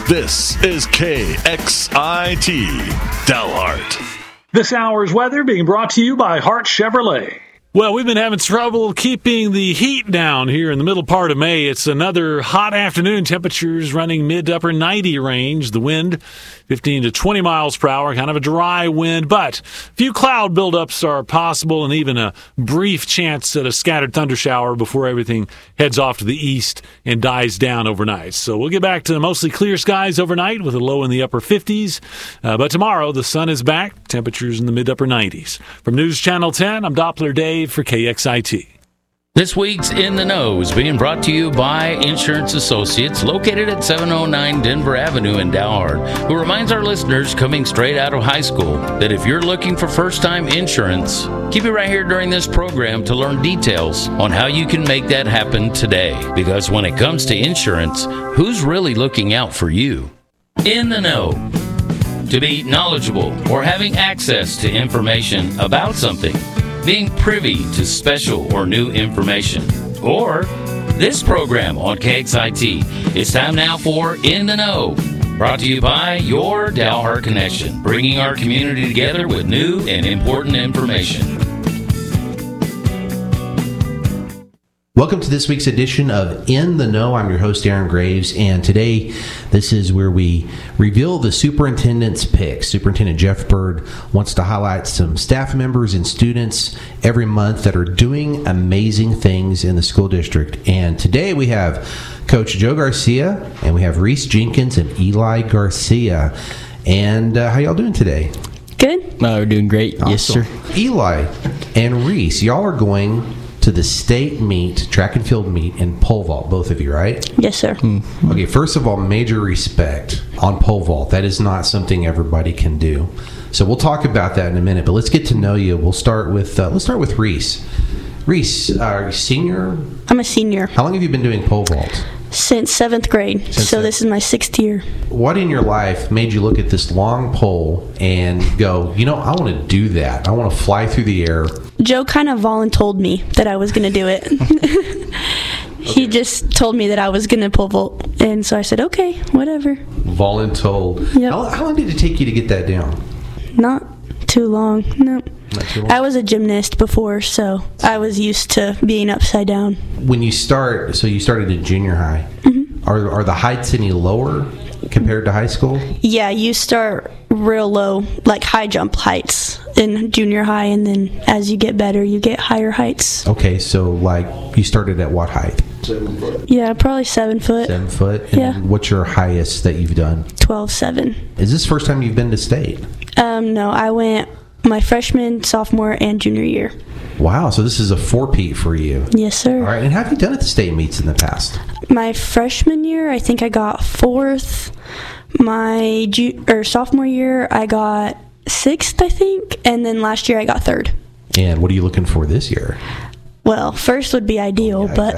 This is KXIT Dalhart. This hour's weather being brought to you by Hart Chevrolet. Well, we've been having trouble keeping the heat down here in the middle part of May. It's another hot afternoon. Temperatures running mid to upper 90 range. The wind 15 to 20 miles per hour, kind of a dry wind, but a few cloud buildups are possible and even a brief chance at a scattered thunder shower before everything heads off to the east and dies down overnight. So we'll get back to mostly clear skies overnight with a low in the upper 50s. But tomorrow the sun is back, temperatures in the mid to upper 90s. From News Channel 10, I'm Doppler Dave for KXIT. This week's In the Know is being brought to you by Insurance Associates, located at 709 Denver Avenue in Dalhart, who reminds our listeners coming straight out of high school that if you're looking for first-time insurance, keep it right here during this program to learn details on how you can make that happen today. Because when it comes to insurance, who's really looking out for you? In the Know. To be knowledgeable or having access to information about something, being privy to special or new information, or this program on KXIT. It's time now for In the Know, brought to you by your Dalhart Connection, bringing our community together with new and important information. Welcome to this week's edition of In the Know. I'm your host, Aaron Graves, and today this is where we reveal the superintendent's picks. Superintendent Jeff Bird wants to highlight some staff members and students every month that are doing amazing things in the school district. And today we have Coach Joe Garcia, and we have Reese Jenkins and Eli Garcia. And how y'all doing today? Good. We're doing great. Awesome. Yes, sir. Eli and Reese, y'all are going to the state meet, track and field meet in pole vault, both of you, right? Yes, sir. Okay, first of all, major respect on pole vault. That is not something everybody can do. So we'll talk about that in a minute, but let's get to know you. We'll start with Reese. Reese, are you senior? I'm a senior. How long have you been doing pole vault? Since 7th grade. This is my 6th year. What in your life made you look at this long pole and go, I want to do that. I want to fly through the air. Joe kind of voluntold me that I was going to do it. He just told me that I was going to pole vault, and so I said, okay, whatever. Voluntold. Yep. How long did it take you to get that down? Not too long, no. Not too long? I was a gymnast before, so I was used to being upside down. When you start, so you started in junior high, are the heights any lower compared to high school? Yeah, you start real low, like high jump heights in junior high, and then as you get better, you get higher heights. Okay, so like you started at what height? 7 foot. Yeah, probably 7 foot. 7 foot? And yeah. What's your highest that you've done? 12.7. Is this the first time you've been to state? No, I went my freshman, sophomore, and junior year. Wow, so this is a four-peat for you. Yes, sir. All right, and how have you done at the state meets in the past? My freshman year, I think I got 4th. My sophomore year, I got 6th, I think. And then last year, I got 3rd. And what are you looking for this year? Well, 1st would be ideal, but...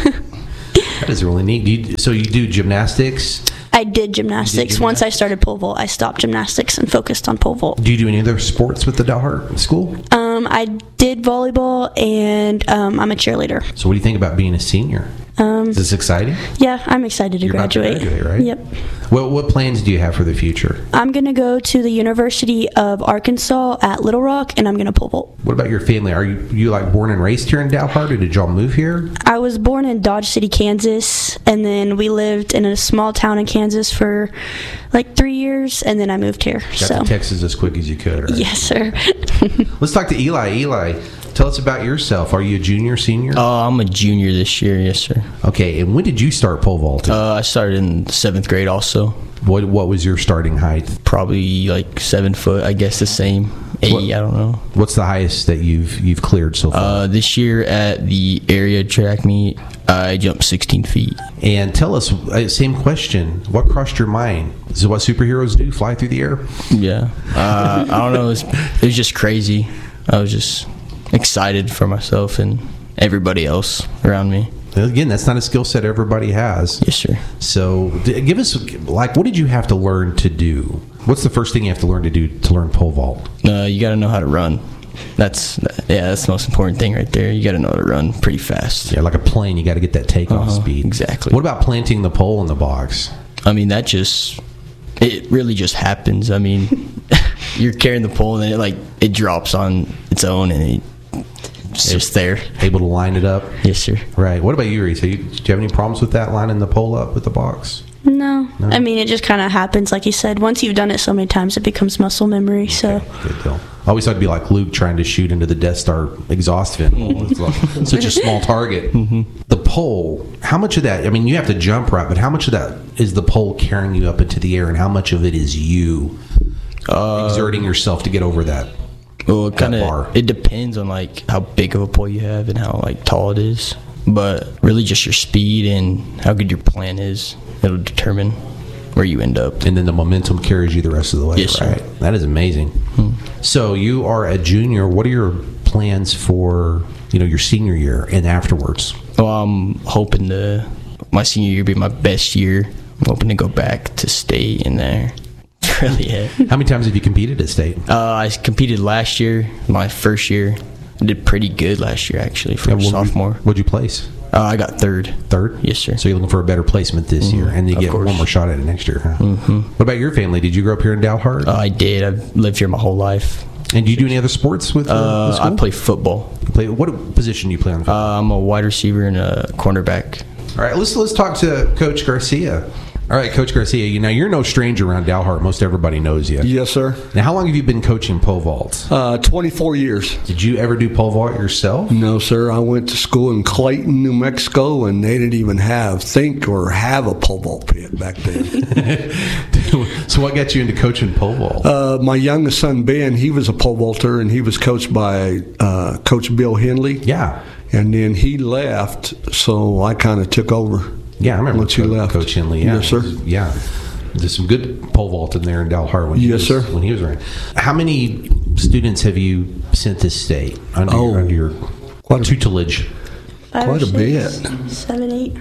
That is really neat. So you do gymnastics? I did gymnastics. Once I started pole vault, I stopped gymnastics and focused on pole vault. Do you do any other sports with the Dalhart school? I did volleyball, and I'm a cheerleader. So what do you think about being a senior? Is this exciting? Yeah, I'm excited to graduate. About to graduate, right? Yep. Well, what plans do you have for the future? I'm going to go to the University of Arkansas at Little Rock, and I'm going to pole vault. What about your family? Are you like born and raised here in Dalhart, or did y'all move here? I was born in Dodge City, Kansas, and then we lived in a small town in Kansas for like 3 years, and then I moved here. Got to Texas as quick as you could, right? Yes, sir. Let's talk to Eli. Eli, tell us about yourself. Are you a junior, senior? I'm a junior this year, yes, sir. Okay, and when did you start pole vaulting? I started in 7th grade also. What was your starting height? Probably like 7 foot, I guess the same. 8, I don't know. What's the highest that you've cleared so far? This year at the area track meet, I jumped 16 feet. And tell us, same question, what crossed your mind? Is it what superheroes do, fly through the air? Yeah. I don't know, it was just crazy. I was just excited for myself and everybody else around me. Again, that's not a skill set everybody has. Yes, sir. So give us, like, what did you have to learn to do? What's the first thing you have to learn to do to learn pole vault? You got to know how to run. That's the most important thing right there. You got to know how to run pretty fast. Yeah, like a plane, you got to get that takeoff speed. Exactly. What about planting the pole in the box? I mean, it really just happens. I mean, you're carrying the pole and then it drops on its own and it's just there. Able to line it up? Yes, sir. Right. What about you, Reese? Do you have any problems with that, lining the pole up with the box? No. I mean, it just kind of happens, like you said. Once you've done it so many times, it becomes muscle memory. So. Good deal. I always thought it'd be like Luke trying to shoot into the Death Star exhaust vent. It's like such a small target. The pole, how much of that, I mean, you have to jump right, but how much of that is the pole carrying you up into the air, and how much of it is you exerting yourself to get over that? Well, it depends on how big of a pole you have and how tall it is. But really just your speed and how good your plan is. It'll determine where you end up. And then the momentum carries you the rest of the way, yes, right? Sir. That is amazing. So you are a junior. What are your plans for, your senior year and afterwards? Well, I'm hoping my senior year be my best year. I'm hoping to go back to state in there. Really, yeah. How many times have you competed at state? I competed last year, my first year. I did pretty good last year, actually, for sophomore. What'd you place? I got third. Third? Yes, sir. So you're looking for a better placement this year, and you get one more shot at it next year, huh? What about your family? Did you grow up here in Dalhart? I did. I've lived here my whole life. And do you do any other sports with school? I play football. What position do you play on football? I'm a wide receiver and a cornerback. All right, let's talk to Coach Garcia. All right, Coach Garcia, now you're no stranger around Dalhart. Most everybody knows you. Yes, sir. Now, how long have you been coaching pole vault? 24 years. Did you ever do pole vault yourself? No, sir. I went to school in Clayton, New Mexico, and they didn't even have a pole vault pit back then. So what got you into coaching pole vault? My youngest son, Ben, he was a pole vaulter, and he was coached by Coach Bill Henley. Yeah. And then he left, so I kind of took over. Yeah, I remember once he left. Coach Henley. Yeah. Yes, sir. Yeah. There's some good pole vaulting there in Dalhart when he was around. How many students have you sent to state under your tutelage? Quite a bit. 7, 8.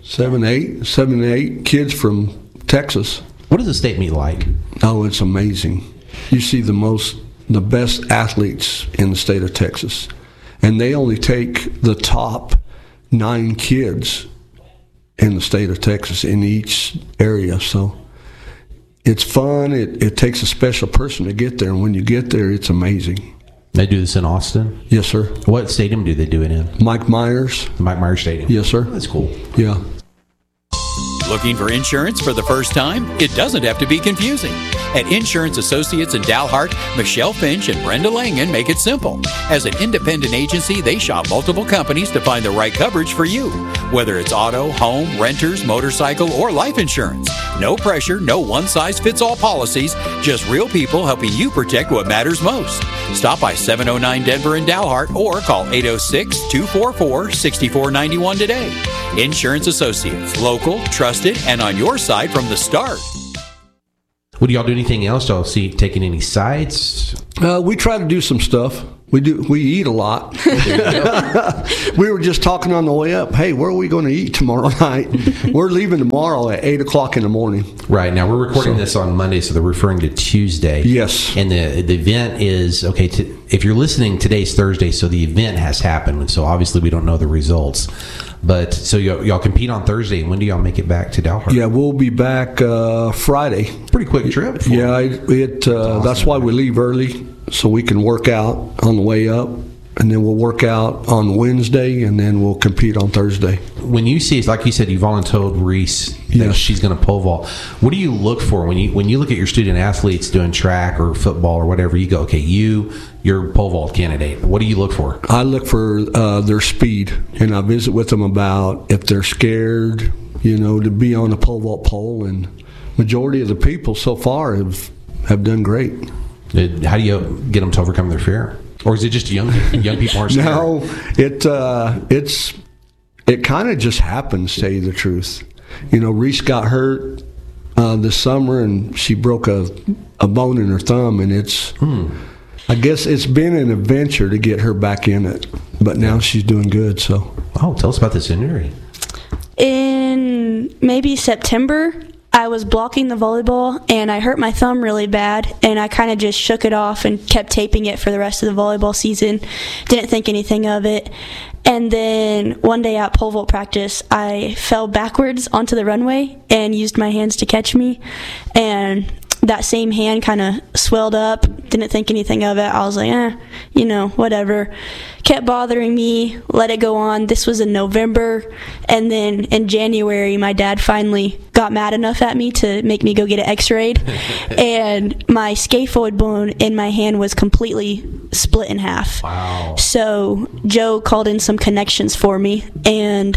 7, 8 kids from Texas. What does the state meet like? Oh, it's amazing. You see the best athletes in the state of Texas. And they only take the top 9 kids in the state of Texas in each area. So it's fun. It takes a special person to get there. And when you get there, it's amazing. They do this in Austin? Yes, sir. What stadium do they do it in? Mike Myers. Mike Myers Stadium. Yes, sir. That's cool. Yeah. Looking for insurance for the first time? It doesn't have to be confusing. At Insurance Associates in Dalhart, Michelle Finch and Brenda Langen make it simple. As an independent agency, they shop multiple companies to find the right coverage for you. Whether it's auto, home, renters, motorcycle, or life insurance. No pressure, no one-size-fits-all policies, just real people helping you protect what matters most. Stop by 709 Denver in Dalhart or call 806-244-6491 today. Insurance Associates, local, trusted, and on your side from the start. Would y'all do anything else? Do y'all see taking any sites? We try to do some stuff. We eat a lot. We were just talking on the way up. Hey, where are we going to eat tomorrow night? We're leaving tomorrow at 8 o'clock in the morning. Right. Now, we're recording this on Monday, so they're referring to Tuesday. Yes. And the event is, if you're listening, today's Thursday, so the event has happened. So obviously we don't know the results. But so y'all compete on Thursday. When do y'all make it back to Dalhart? Yeah, we'll be back Friday. Pretty quick trip. Yeah, that's why we leave early, so we can work out on the way up, and then we'll work out on Wednesday, and then we'll compete on Thursday. When you see, like you said, you volunteered Reese that she's going to pole vault. What do you look for when you look at your student athletes doing track or football or whatever? You go, okay, you're a pole vault candidate. What do you look for? I look for their speed, and I visit with them about if they're scared, to be on a pole vault pole. And majority of the people so far have done great. How do you get them to overcome their fear? Or is it just young people aren't scared? No, it kind of just happens, to tell you the truth. Reese got hurt this summer, and she broke a bone in her thumb, and I guess it's been an adventure to get her back in it. But now she's doing good. So, tell us about this injury. In maybe September, I was blocking the volleyball, and I hurt my thumb really bad, and I kind of just shook it off and kept taping it for the rest of the volleyball season. Didn't think anything of it. And then one day at pole vault practice, I fell backwards onto the runway and used my hands to catch me. And that same hand kind of swelled up, didn't think anything of it. I was like, whatever. Kept bothering me, let it go on. This was in November, and then in January, my dad finally got mad enough at me to make me go get it x-rayed, and my scaphoid bone in my hand was completely split in half. Wow. So Joe called in some connections for me, and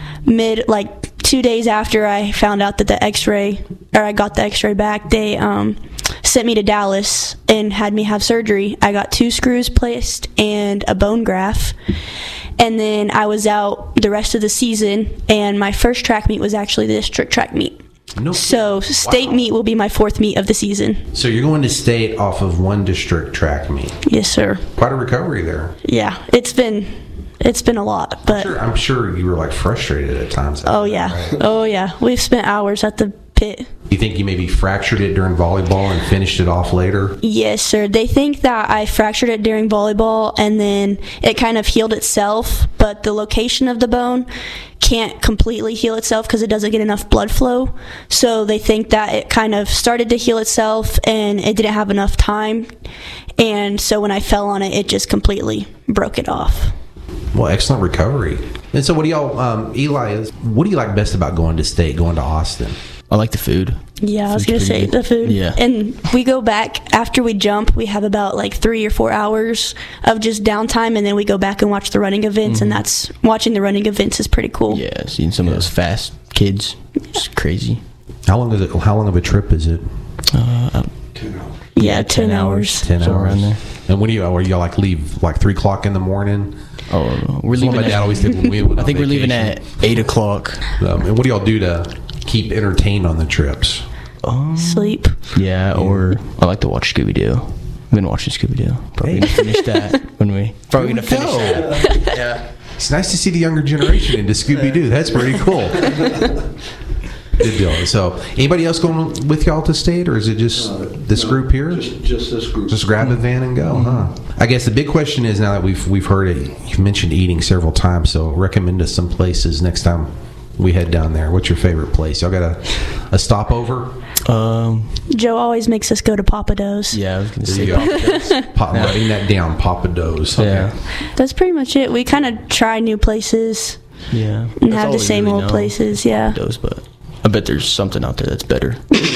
2 days after I found out that I got the x-ray back, they sent me to Dallas and had me have surgery. I got 2 screws placed and a bone graft. And then I was out the rest of the season, and my first track meet was actually the district track meet. So state meet will be my 4th meet of the season. So you're going to state off of one district track meet. Yes, sir. Quite a recovery there. Yeah, it's been a lot, but I'm sure you were frustrated at times. Oh yeah. Right? Oh yeah. We've spent hours at the pit. You think you maybe fractured it during volleyball and finished it off later? Yes, sir. They think that I fractured it during volleyball and then it kind of healed itself, but the location of the bone can't completely heal itself because it doesn't get enough blood flow. So they think that it kind of started to heal itself and it didn't have enough time. And so when I fell on it, it just completely broke it off. Well, excellent recovery. And so what do y'all, Eli, what do you like best about going to state, going to Austin? I like the food. Yeah, I was going to say the food. Yeah. And we go back after we jump. We have about 3 or 4 hours of just downtime, and then we go back and watch the running events, and watching the running events is pretty cool. Yeah, seeing some of those fast kids. It's crazy. How long of a trip is it? 10 hours. Yeah, 10 hours. 10 hours. Around there. And when do y'all leave 3 o'clock in the morning? Oh, we're leaving. My dad always did when we went I think we're leaving at 8 o'clock. And what do y'all do to keep entertained on the trips? Sleep. Yeah, or I like to watch Scooby-Doo. I've been watching Scooby-Doo. Probably gonna finish that when we. Probably gonna finish that. Yeah. It's nice to see the younger generation into Scooby-Doo. That's pretty cool. Good deal. So, anybody else going with y'all to state, or is it just this group here? Just this group. Just grab a van and go, huh? I guess the big question is, now that we've heard it, you've mentioned eating several times, so recommend us some places next time we head down there. What's your favorite place? Y'all got a stopover? Joe always makes us go to Papa Do's. Yeah, I was going to say Papa Do's. Writing that down, Papa Do's. Okay. Yeah. That's pretty much it. We kind of try new places. Yeah. And have the same old places, yeah. Do's, but I bet there's something out there that's better.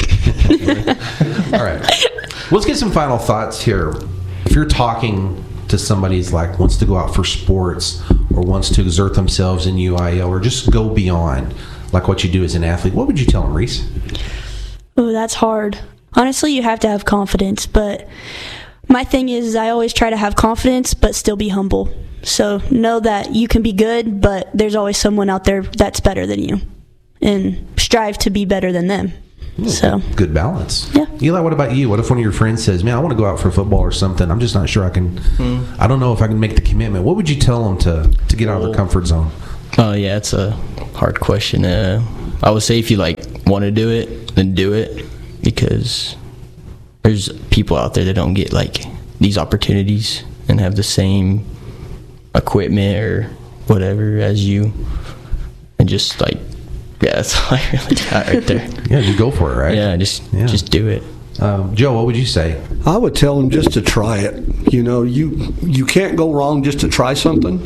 All right. Let's get some final thoughts here. If you're talking to somebody who's wants to go out for sports or wants to exert themselves in UIL or just go beyond what you do as an athlete, what would you tell them, Reese? Oh, that's hard. Honestly, you have to have confidence, but my thing is I always try to have confidence but still be humble. So know that you can be good, but there's always someone out there that's better than you, and strive to be better than them. So good balance. Yeah. Eli, what about you? What if one of your friends says, man, I want to go out for football or something, I'm just not sure I can I don't know if I can make the commitment. What would you tell them to get out of their comfort zone? Oh yeah, it's a hard question. I would say if you want to do it, then do it, because there's people out there that don't get these opportunities and have the same equipment or whatever as you, and just yeah, that's all I really got right there. Yeah, you go for it, right? Yeah, just do it. Joe, what would you say? I would tell them just to try it. You can't go wrong just to try something.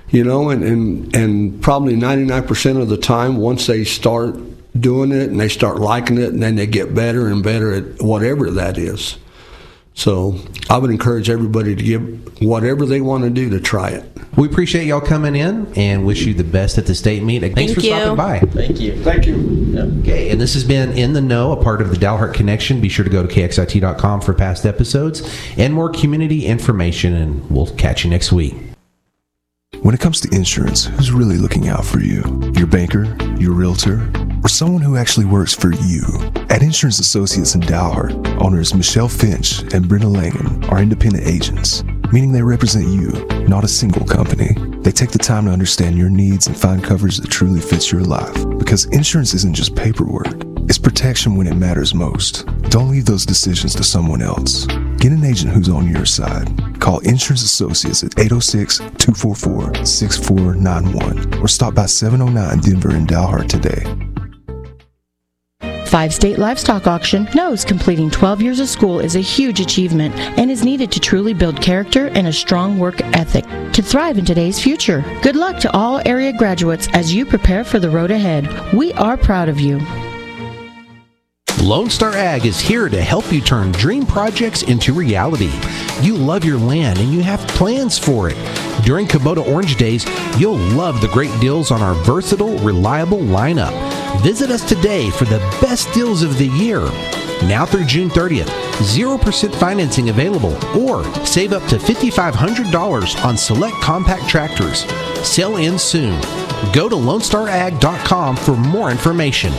And probably 99% of the time, once they start doing it and they start liking it, and then they get better and better at whatever that is. So I would encourage everybody to give whatever they want to do to try it. We appreciate y'all coming in and wish you the best at the state meet. Thanks for stopping by. Thank you. Thank you. Okay, and this has been In the Know, a part of the Dalhart Connection. Be sure to go to KXIT.com for past episodes and more community information, and we'll catch you next week. When it comes to insurance, who's really looking out for you? Your banker, your realtor, or someone who actually works for you? At Insurance Associates in Dalhart, owners Michelle Finch and Brenda Langen are independent agents, meaning they represent you, not a single company. They take the time to understand your needs and find coverage that truly fits your life. Because insurance isn't just paperwork, it's protection when it matters most. Don't leave those decisions to someone else. Get an agent who's on your side. Call Insurance Associates at 806-244-6491 or stop by 709 Denver in Dalhart today. Five State Livestock Auction knows completing 12 years of school is a huge achievement and is needed to truly build character and a strong work ethic to thrive in today's future. Good luck to all area graduates as you prepare for the road ahead. We are proud of you. Lone Star Ag is here to help you turn dream projects into reality. You love your land and you have plans for it. During Kubota Orange Days, you'll love the great deals on our versatile, reliable lineup. Visit us today for the best deals of the year. Now through June 30th, 0% financing available, or save up to $5,500 on select compact tractors. Sell in soon. Go to LoneStarAg.com for more information.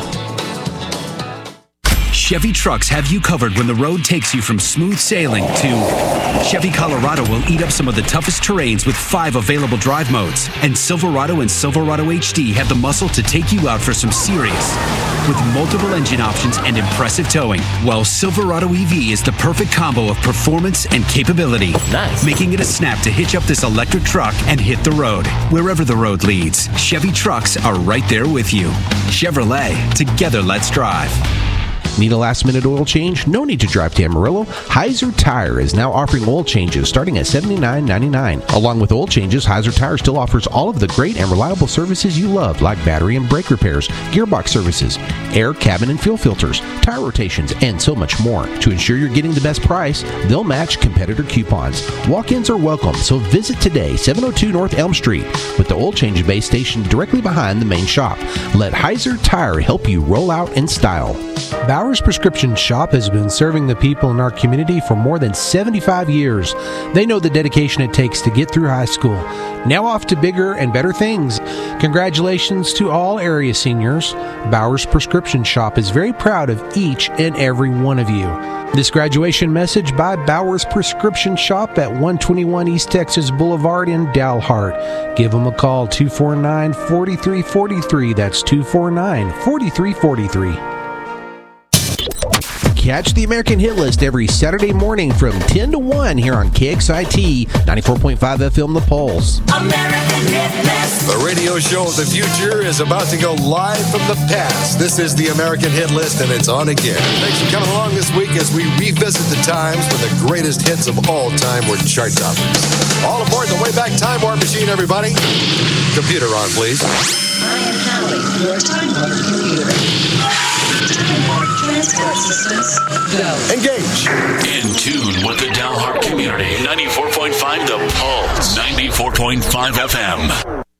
Chevy trucks have you covered when the road takes you from smooth sailing to Chevy Colorado will eat up some of the toughest terrains with 5 available drive modes. And Silverado and Silverado HD have the muscle to take you out for some serious. With multiple engine options and impressive towing, while Silverado EV is the perfect combo of performance and capability. Nice. Making it a snap to hitch up this electric truck and hit the road. Wherever the road leads, Chevy trucks are right there with you. Chevrolet, together let's drive. Need a last-minute oil change? No need to drive to Amarillo. Heiser Tire is now offering oil changes starting at $79.99. Along with oil changes, Heiser Tire still offers all of the great and reliable services you love, like battery and brake repairs, gearbox services, air, cabin, and fuel filters, tire rotations, and so much more. To ensure you're getting the best price, they'll match competitor coupons. Walk-ins are welcome, so visit today, 702 North Elm Street, with the oil change bay station directly behind the main shop. Let Heiser Tire help you roll out in style. Bowers Prescription Shop has been serving the people in our community for more than 75 years. They know the dedication it takes to get through high school. Now off to bigger and better things. Congratulations to all area seniors. Bowers Prescription Shop is very proud of each and every one of you. This graduation message by Bowers Prescription Shop at 121 East Texas Boulevard in Dalhart. Give them a call, 249-4343. That's 249-4343. Catch the American Hit List every Saturday morning from 10 to 1 here on KXIT 94.5 FM The Pulse. American Hit List. The radio show of the future is about to go live from the past. This is the American Hit List, and it's on again. Thanks for coming along this week as we revisit the times when the greatest hits of all time were chart toppers. All aboard the Wayback Time Warp Machine, everybody. Computer on, please. I am Hallie, your Time Warp computer. Time Warp transport systems, go. Engage. In tune with the Dalhart community. 94.5 The Pulse. 94.5 FM.